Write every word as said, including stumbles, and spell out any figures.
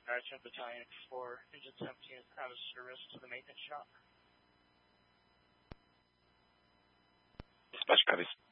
Adjutant Battalion four, Engine seventeen is out of service to the maintenance shop. Dispatch copies.